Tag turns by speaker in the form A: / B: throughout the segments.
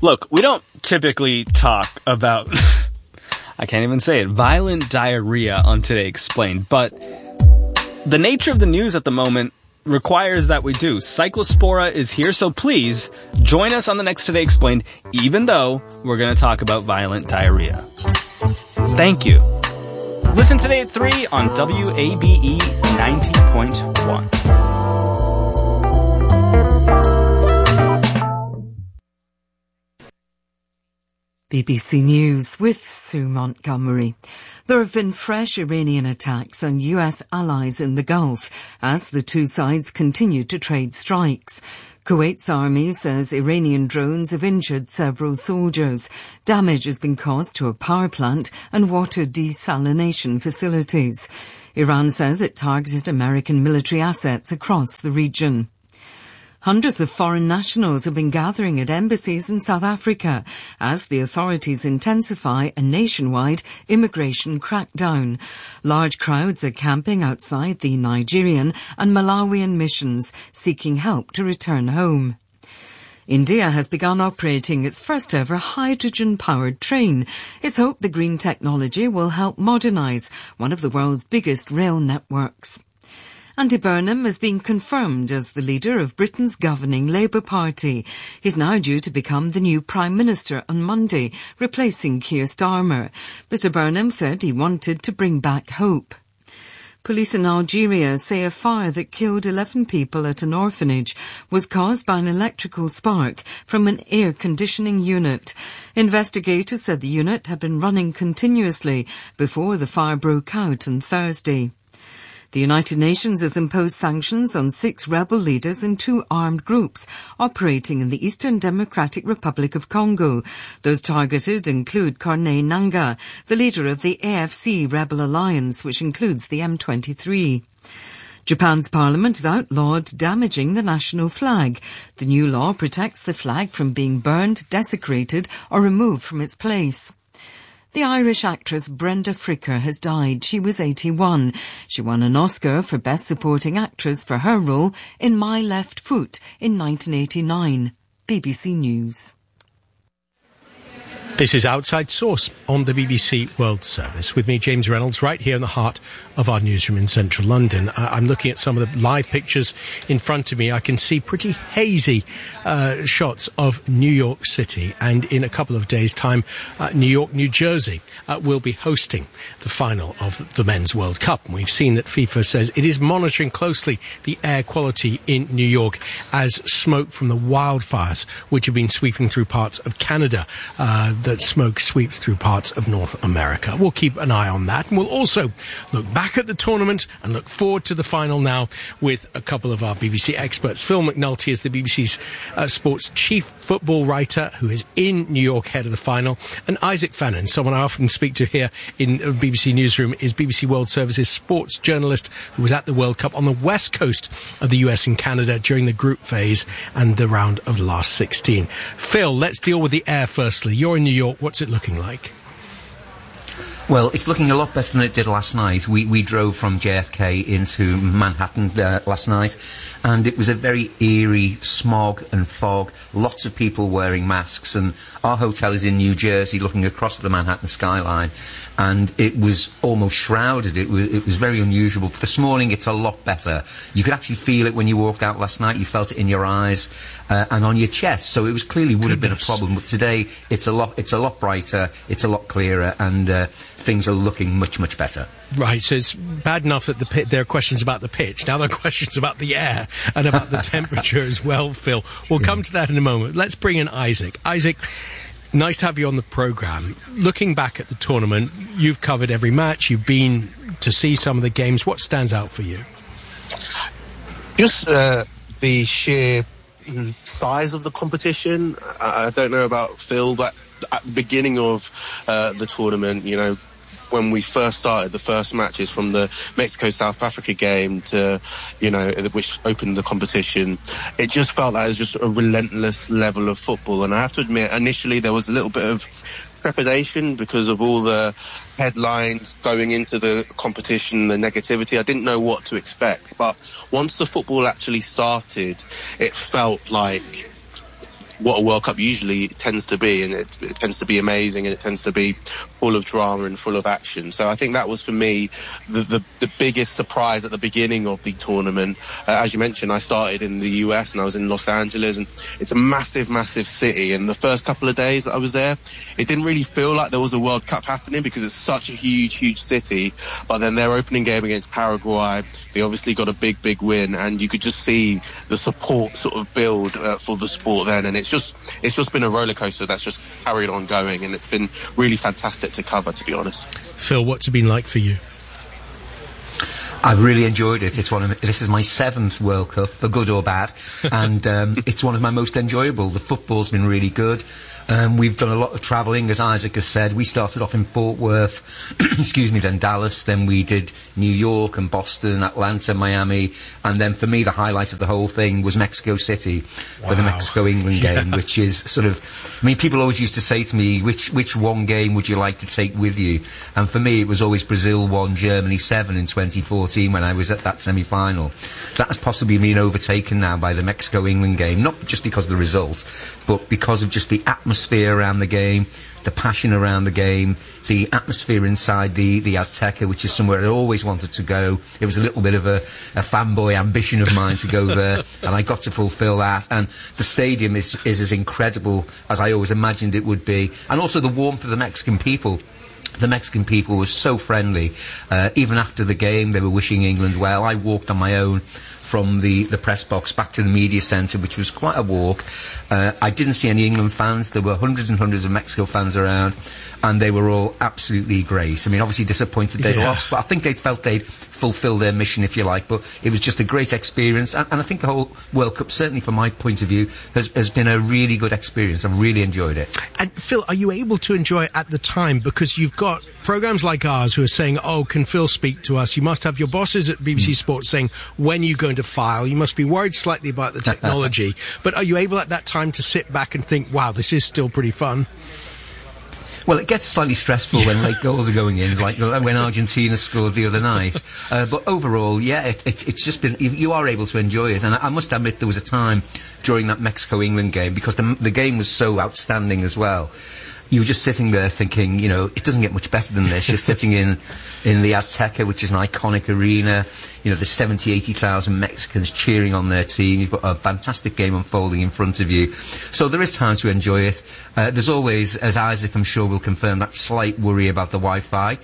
A: Look, we don't typically talk about, I can't even say it, violent diarrhea on Today Explained, but the nature of the news at the moment requires that we do. Cyclospora is here, so please join us on the next Today Explained, even though we're going to talk about violent diarrhea. Thank you. Listen today at 3 on WABE 90.1.
B: BBC News with Sue Montgomery. There have been fresh Iranian attacks on US allies in the Gulf as the two sides continue to trade strikes. Kuwait's army says Iranian drones have injured several soldiers. Damage has been caused to a power plant and water desalination facilities. Iran says it targeted American military assets across the region. Hundreds of foreign nationals have been gathering at embassies in South Africa as the authorities intensify a nationwide immigration crackdown. Large crowds are camping outside the Nigerian and Malawian missions, seeking help to return home. India has begun operating its first ever hydrogen-powered train. It's hoped the green technology will help modernise one of the world's biggest rail networks. Andy Burnham has been confirmed as the leader of Britain's governing Labour Party. He's now due to become the new Prime Minister on Monday, replacing Keir Starmer. Mr Burnham said he wanted to bring back hope. Police in Algeria say a fire that killed 11 people at an orphanage was caused by an electrical spark from an air conditioning unit. Investigators said the unit had been running continuously before the fire broke out on Thursday. The United Nations has imposed sanctions on 6 rebel leaders and 2 armed groups operating in the Eastern Democratic Republic of Congo. Those targeted include Corneille Nangaa, the leader of the AFC rebel alliance, which includes the M23. Japan's parliament has outlawed damaging the national flag. The new law protects the flag from being burned, desecrated or removed from its place. The Irish actress Brenda Fricker has died. She was 81. She won an Oscar for Best Supporting Actress for her role in My Left Foot in 1989. BBC News.
C: This is Outside Source on the BBC World Service with me, James Reynolds, right here in the heart of our newsroom in central London. I'm looking at some of the live pictures in front of me. I can see pretty hazy shots of New York City, and in a couple of days' time, New York, New Jersey will be hosting the final of the Men's World Cup. And we've seen that FIFA says it is monitoring closely the air quality in New York as smoke from the wildfires, which have been sweeping through parts of Canada, that smoke sweeps through parts of North America. We'll keep an eye on that, and we'll also look back at the tournament and look forward to the final now with a couple of our BBC experts. Phil McNulty is the BBC's sports chief football writer who is in New York ahead of the final, and Isaac Fannin, someone I often speak to here in BBC Newsroom, is BBC World Service's sports journalist who was at the World Cup on the west coast of the US and Canada during the group phase and the round of last 16. Phil, let's deal with the air firstly. You're in New York. What's it looking like?
D: Well, it's looking a lot better than it did last night. We drove from JFK into Manhattan last night, and it was a very eerie smog and fog, lots of people wearing masks, and our hotel is in New Jersey looking across the Manhattan skyline, and it was almost shrouded. It was very unusual. But this morning it's a lot better. You could actually feel it when you walked out last night. You felt it in your eyes and on your chest, so it was clearly would have been a problem. But today it's a lot brighter, it's a lot clearer, and things are looking much, much better.
C: Right, so it's bad enough that there are questions about the pitch. Now there are questions about the air and about the temperature as well, Phil. We'll come to that in a moment. Let's bring in Isaac. Isaac, nice to have you on the programme. Looking back at the tournament, you've covered every match, you've been to see some of the games. What stands out for you?
E: Just the sheer size of the competition. I don't know about Phil, but at the beginning of the tournament, you know, when we first started the first matches from the Mexico-South Africa game to, you know, which opened the competition, it just felt like it was just a relentless level of football. And I have to admit, initially there was a little bit of trepidation because of all the headlines going into the competition, the negativity. I didn't know what to expect. But once the football actually started, it felt like what a World Cup usually tends to be, and it tends to be amazing, and it tends to be full of drama and full of action. So I think that was for me the biggest surprise at the beginning of the tournament. As you mentioned, I started in the US and I was in Los Angeles, and it's a massive, massive city. And the first couple of days that I was there, it didn't really feel like there was a World Cup happening because it's such a huge, huge city. But then their opening game against Paraguay, they obviously got a big, big win, and you could just see the support sort of build for the sport then. And it's just been a roller coaster that's just carried on going, and it's been really fantastic to cover, to be honest.
C: Phil, what's it been like for you?
D: I've really enjoyed it. This is my 7th World Cup, for good or bad, and it's one of my most enjoyable. The football's been really good. We've done a lot of travelling, as Isaac has said. We started off in Fort Worth, then Dallas, then we did New York and Boston, Atlanta, Miami, and then for me the highlight of the whole thing was Mexico City for the Mexico-England game, which is sort of, I mean, people always used to say to me, which one game would you like to take with you? And for me it was always Brazil 1, Germany 7 in 2014 when I was at that semi-final. That has possibly been overtaken now by the Mexico-England game, not just because of the result, but because of just the atmosphere around the game, the passion around the game, the atmosphere inside the Azteca, which is somewhere I always wanted to go. It was a little bit of a fanboy ambition of mine to go there, and I got to fulfill that. And the stadium is as incredible as I always imagined it would be. And also the warmth of the Mexican people. The Mexican people were so friendly. Even after the game, they were wishing England well. I walked on my own from the press box back to the media centre, which was quite a walk. I didn't see any England fans. There were hundreds and hundreds of Mexico fans around, and they were all absolutely great. I mean, obviously disappointed they'd lost, but I think they'd felt they'd fulfilled their mission, if you like. But it was just a great experience, and I think the whole World Cup, certainly from my point of view, has been a really good experience. I've really enjoyed it.
C: And Phil, are you able to enjoy it at the time? Because you've got programmes like ours who are saying, oh, can Phil speak to us? You must have your bosses at BBC Sports saying, when are you going to file? You must be worried slightly about the technology. But are you able at that time to sit back and think, wow, this is still pretty fun?
D: Well, it gets slightly stressful when late goals are going in, like when Argentina scored the other night. But overall, yeah, it's just been, you are able to enjoy it. And I must admit there was a time during that Mexico-England game, because the game was so outstanding as well. You were just sitting there thinking, you know, it doesn't get much better than this. You're sitting in the Azteca, which is an iconic arena. You know, there's 70, 80,000 Mexicans cheering on their team. You've got a fantastic game unfolding in front of you. So there is time to enjoy it. There's always, as Isaac, I'm sure, will confirm, that slight worry about the Wi-Fi.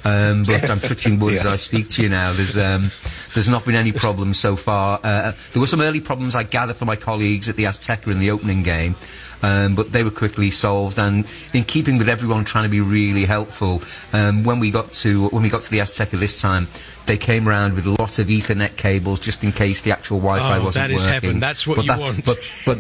D: But I'm touching wood as I speak to you now. There's not been any problems so far. There were some early problems, I gather, for my colleagues at the Azteca in the opening game. But they were quickly solved, and in keeping with everyone trying to be really helpful, when we got to the Azteca this time, they came around with lots of Ethernet cables just in case the actual Wi-Fi wasn't working.
C: That is heaven. That's what you want.
D: But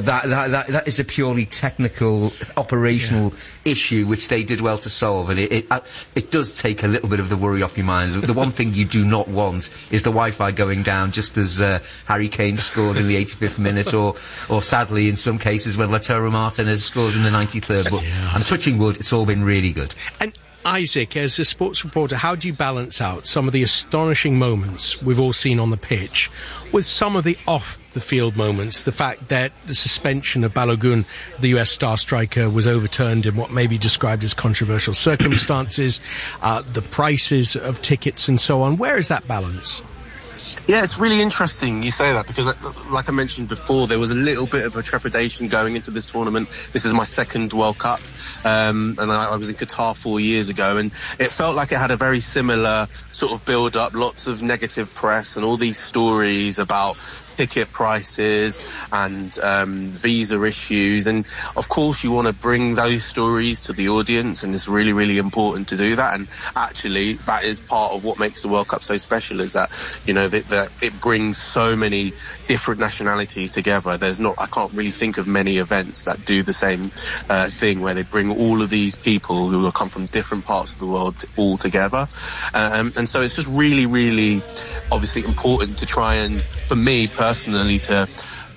D: that is a purely technical, operational issue which they did well to solve, and it does take a little bit of the worry off your mind. The one thing you do not want is the Wi-Fi going down just as Harry Kane scored in the 85th minute, or sadly in some cases when Lautaro Martinez scores in the 93rd. But I'm touching wood. It's all been really good.
C: And Isaac, as a sports reporter, how do you balance out some of the astonishing moments we've all seen on the pitch with some of the off-the-field moments? The fact that the suspension of Balogun, the US star striker, was overturned in what may be described as controversial circumstances, the prices of tickets and so on. Where is that balance?
E: Yeah, it's really interesting you say that, because like I mentioned before, there was a little bit of a trepidation going into this tournament. This is my second World Cup, and I was in Qatar 4 years ago, and it felt like it had a very similar sort of build-up, lots of negative press and all these stories about ticket prices and visa issues, and of course you want to bring those stories to the audience, and it's really, really important to do that. And actually that is part of what makes the World Cup so special, is that, you know, that it brings so many different nationalities together. I can't really think of many events that do the same thing, where they bring all of these people who come from different parts of the world all together, and so it's just really, really obviously important to try and, for me personally, to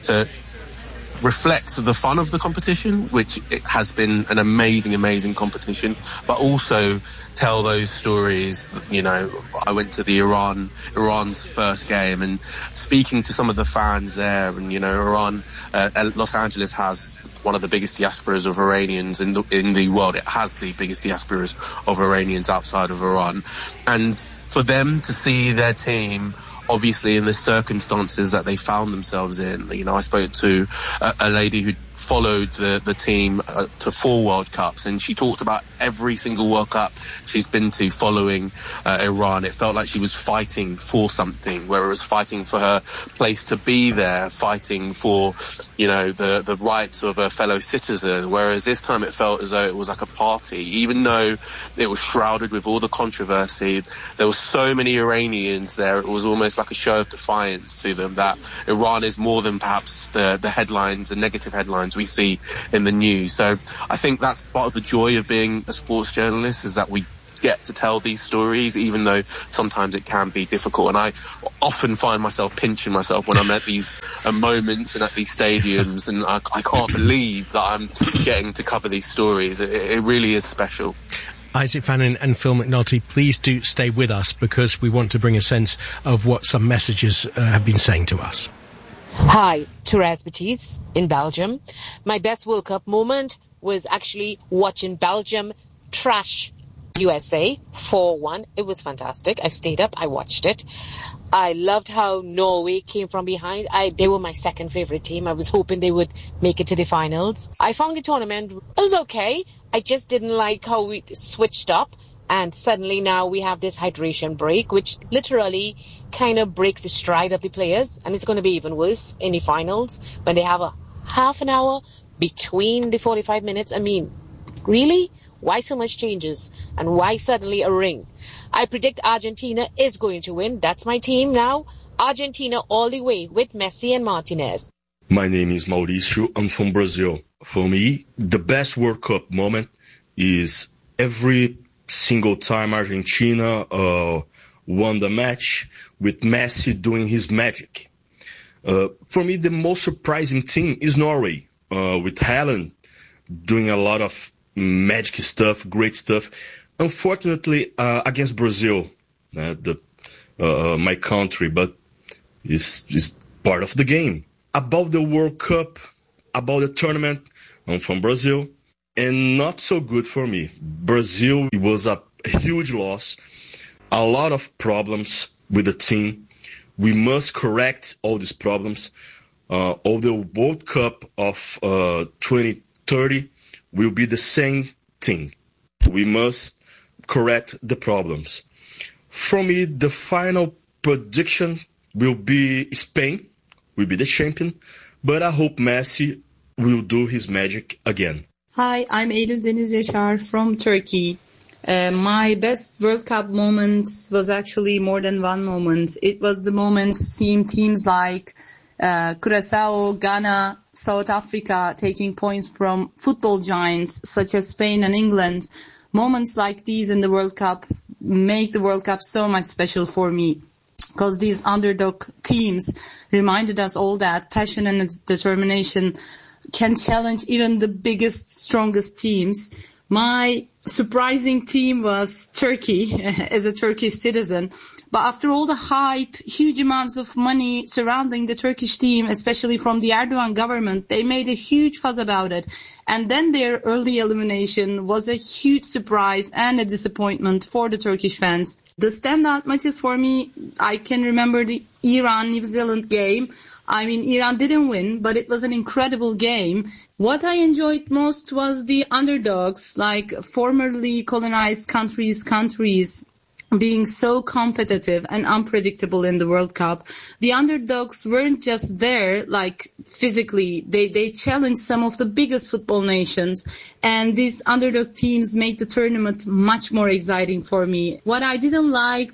E: reflect the fun of the competition, which it has been an amazing competition, but also tell those stories. You know, I went to the Iran's first game, and speaking to some of the fans there, and you know, Los Angeles has one of the biggest diasporas of Iranians in the world. It has the biggest diasporas of Iranians outside of Iran. And for them to see their team, obviously in the circumstances that they found themselves in, you know, I spoke to a lady who followed the team to 4 World Cups, and she talked about every single World Cup she's been to following Iran. It felt like she was fighting for something, where it was fighting for her place to be there, fighting for, you know, the rights of a fellow citizen, whereas this time it felt as though it was like a party. Even though it was shrouded with all the controversy, there were so many Iranians there, it was almost like a show of defiance to them that Iran is more than perhaps the headlines, the negative headlines we see in the news. So I think that's part of the joy of being a sports journalist, is that we get to tell these stories, even though sometimes it can be difficult. And I often find myself pinching myself when I'm at these moments and at these stadiums, and I can't believe that I'm getting to cover these stories. It really is special.
C: Isaac Fannin and Phil McNulty, please do stay with us, because we want to bring a sense of what some messages have been saying to us.
F: Hi, Therese Batiste in Belgium. My best World Cup moment was actually watching Belgium trash USA 4-1. It was fantastic. I stayed up, I watched it. I loved how Norway came from behind. They were my second favorite team. I was hoping they would make it to the finals. I found the tournament, it was okay. I just didn't like how we switched up. And suddenly now we have this hydration break, which literally kind of breaks the stride of the players. And it's going to be even worse in the finals when they have a half an hour between the 45 minutes. I mean, really? Why so much changes? And why suddenly a ring? I predict Argentina is going to win. That's my team now. Argentina all the way with Messi and Martinez.
G: My name is Mauricio. I'm from Brazil. For me, the best World Cup moment is every single time Argentina won the match with Messi doing his magic. For me, the most surprising team is Norway, with Haaland doing a lot of magic stuff, great stuff. Unfortunately, against Brazil, my country, but it's part of the game. About the World Cup, about the tournament, I'm from Brazil. And not so good for me. Brazil, it was a huge loss. A lot of problems with the team. We must correct all these problems. All the World Cup of 2030 will be the same thing. We must correct the problems. For me, the final prediction will be Spain, will be the champion. But I hope Messi will do his magic again.
H: Hi, I'm Eylül Deniz Yaşar from Turkey. My best World Cup moments was actually more than one moment. It was the moments seeing teams like Curaçao, Ghana, South Africa taking points from football giants such as Spain and England. Moments like these in the World Cup make the World Cup so much special for me, because these underdog teams reminded us all that passion and determination can challenge even the biggest, strongest teams. My surprising team was Turkey, as a Turkish citizen. But after all the hype, huge amounts of money surrounding the Turkish team, especially from the Erdogan government, they made a huge fuss about it. And then their early elimination was a huge surprise and a disappointment for the Turkish fans. The standout matches for me, I can remember the Iran-New Zealand game. I mean, Iran didn't win, but it was an incredible game. What I enjoyed most was the underdogs, like formerly colonized countries being so competitive and unpredictable in the World Cup. The underdogs weren't just there, like physically. They challenged some of the biggest football nations, and these underdog teams made the tournament much more exciting for me. What I didn't like,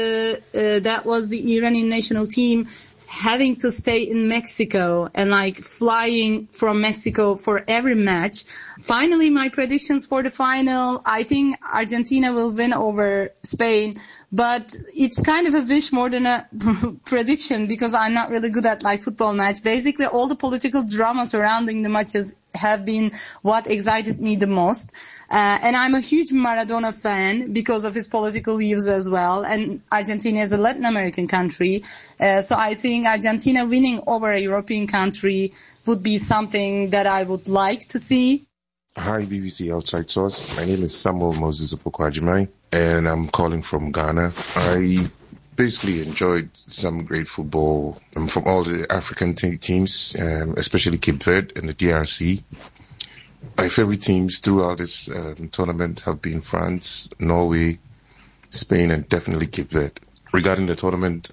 H: that was the Iranian national team having to stay in Mexico and like flying from Mexico for every match. Finally, my predictions for the final, I think Argentina will win over Spain, but it's kind of a wish more than a prediction, because I'm not really good at like football match. Basically, all the political drama surrounding the matches have been what excited me the most. And I'm a huge Maradona fan because of his political views as well. And Argentina is a Latin American country. So I think Argentina winning over a European country would be something that I would like to see.
I: Hi, BBC Outside Source. My name is Samuel Moses Opokwajimai, and I'm calling from Ghana. I basically enjoyed some great football from all the African teams, especially Cape Verde and the DRC. My favorite teams throughout this tournament have been France, Norway, Spain, and definitely Cape Verde. Regarding the tournament,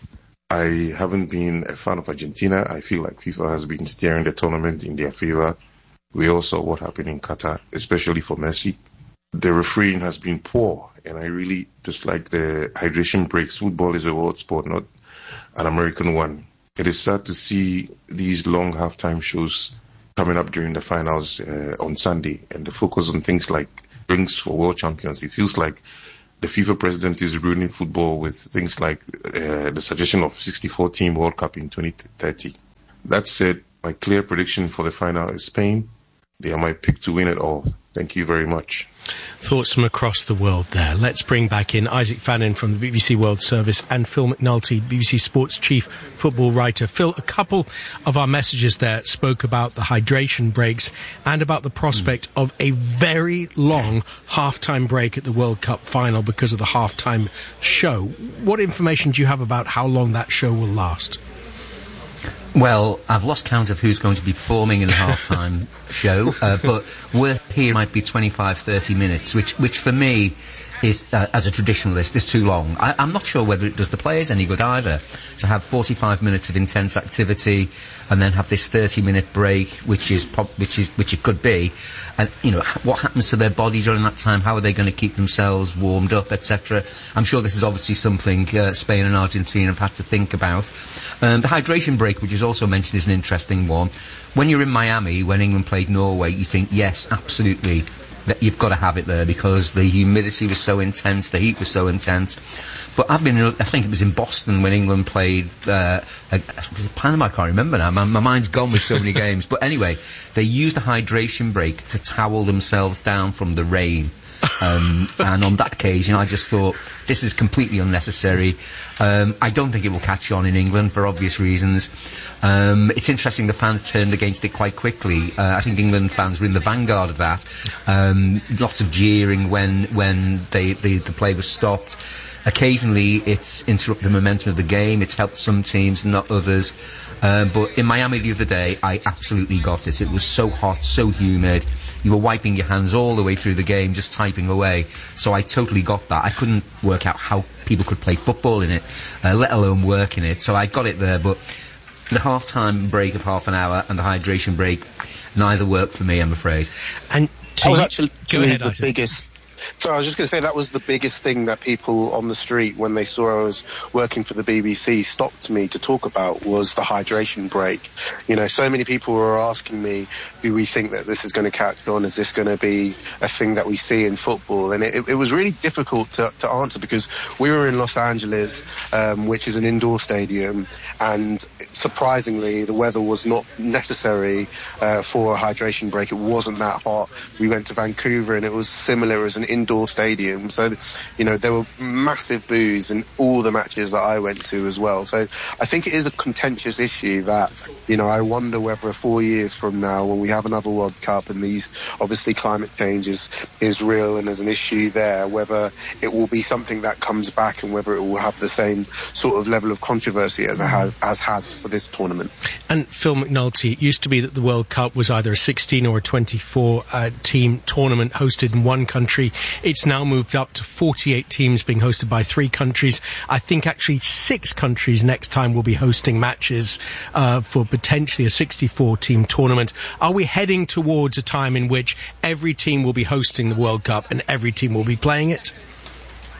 I: I haven't been a fan of Argentina. I feel like FIFA has been steering the tournament in their favor. We all saw what happened in Qatar, especially for Messi. The refereeing has been poor, and I really dislike the hydration breaks. Football is a world sport, not an American one. It is sad to see these long halftime shows coming up during the finals on Sunday, and the focus on things like drinks for world champions. It feels like the FIFA president is ruining football with things like the suggestion of 64-team World Cup in 2030. That said, my clear prediction for the final is Spain. They are my pick to win it all. Thank you very much.
C: Thoughts from across the world there. Let's bring back in Isaac Fannin from the BBC World Service and Phil McNulty, BBC Sports Chief Football Writer. Phil, a couple of our messages there spoke about the hydration breaks and about the prospect of a very long halftime break at the World Cup final because of the halftime show. What information do you have about how long that show will last?
D: Well, I've lost count of who's going to be performing in the halftime show, but work here might be 25, 30 minutes, which for me is, as a traditionalist, is too long. I'm not sure whether it does the players any good either, to have 45 minutes of intense activity and then have this 30-minute break, which it could be. And, you know, what happens to their body during that time? How are they going to keep themselves warmed up, etc.? I'm sure this is obviously something Spain and Argentina have had to think about. The hydration break, which is also mentioned, is an interesting one. When you're in Miami, when England played Norway, you think, yes, absolutely, that you've got to have it there because the humidity was so intense, the heat was so intense. But I think it was in Boston when England played, was it Panama? I can't remember now. My mind's gone with so many games. But anyway, they used a hydration break to towel themselves down from the rain. And on that occasion, I just thought, this is completely unnecessary. I don't think it will catch on in England for obvious reasons. It's interesting the fans turned against it quite quickly. I think England fans were in the vanguard of that. Lots of jeering when the play was stopped. Occasionally, it's interrupted the momentum of the game. It's helped some teams, not others. But in Miami the other day, I absolutely got it. It was so hot, so humid. You were wiping your hands all the way through the game, just typing away. So I totally got that. I couldn't work out how people could play football in it, let alone work in it. So I got it there. But the half-time break of half an hour and the hydration break, neither worked for me, I'm afraid.
C: And
E: that was actually
C: ahead,
E: the biggest... So I was just going to say that was the biggest thing that people on the street, when they saw I was working for the BBC, stopped me to talk about, was the hydration break. You know, so many people were asking me, do we think that this is going to catch on? Is this going to be a thing that we see in football? And it was really difficult to answer because we were in Los Angeles, which is an indoor stadium, and surprisingly, the weather was not necessary for a hydration break. It wasn't that hot. We went to Vancouver and it was similar as an indoor stadium. So, you know, there were massive boos in all the matches that I went to as well. So I think it is a contentious issue that, you know, I wonder whether 4 years from now, when we have another World Cup and these, obviously climate change is real and there's an issue there, whether it will be something that comes back and whether it will have the same sort of level of controversy as it has had for this tournament.
C: And Phil McNulty, it used to be that the World Cup was either a 16 or a 24 team tournament hosted in one country. It's now moved up to 48 teams being hosted by 3 countries. I think actually 6 countries next time will be hosting matches for potentially a 64-team tournament. Are we heading towards a time in which every team will be hosting the World Cup and every team will be playing it?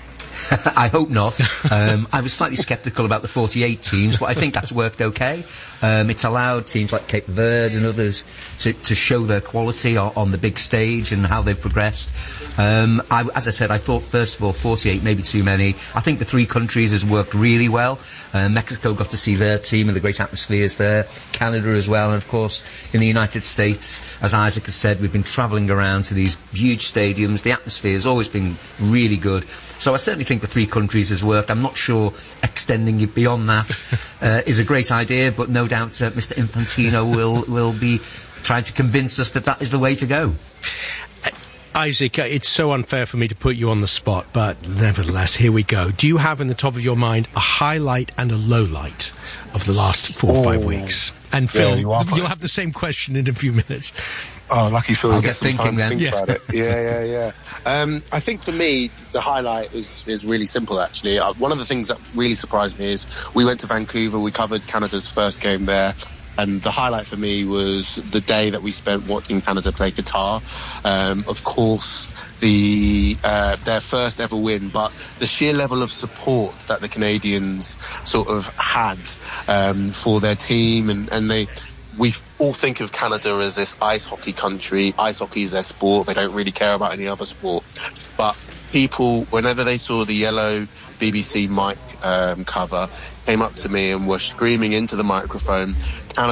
D: I hope not. I was slightly sceptical about the 48 teams, but I think that's worked okay. It's allowed teams like Cape Verde and others to show their quality on the big stage and how they've progressed. As I said, I thought, first of all, 48 maybe too many. I think the three countries has worked really well. Mexico got to see their team and the great atmospheres there. Canada as well. And, of course, in the United States, as Isaac has said, we've been travelling around to these huge stadiums. The atmosphere has always been really good. So I certainly think the three countries has worked. I'm not sure extending it beyond that is a great idea, but no doubt Mr. Infantino will be trying to convince us that that is the way to go.
C: Isaac, it's so unfair for me to put you on the spot, but nevertheless, here we go. Do you have in the top of your mind a highlight and a lowlight of the last 4 or 5 weeks? And Phil, you'll have the same question in a few minutes.
E: Oh, lucky Phil,
D: I'll
E: get some time to think about it.
D: Yeah.
E: I think for me, the highlight is really simple, actually. One of the things that really surprised me is we went to Vancouver, we covered Canada's first game there, and the highlight for me was the day that we spent watching Canada play Qatar. Of course, their first ever win, but the sheer level of support that the Canadians sort of had for their team, and we all think of Canada as this ice hockey country. Ice hockey is their sport. They don't really care about any other sport. But people, whenever they saw the yellow BBC mic cover, came up to me and were screaming into the microphone,